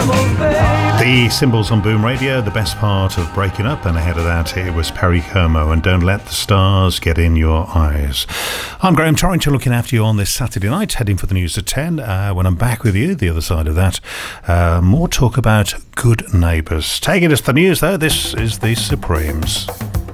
The Symbols on Boom Radio, the best part of breaking up, and ahead of that it was Perry Como and Don't Let the Stars Get in Your Eyes. I'm Graham Torrington, looking after you on this Saturday night, heading for the news at 10. When I'm back with you, the other side of that, more talk about good neighbours. Taking us to the news though, this is the Supremes.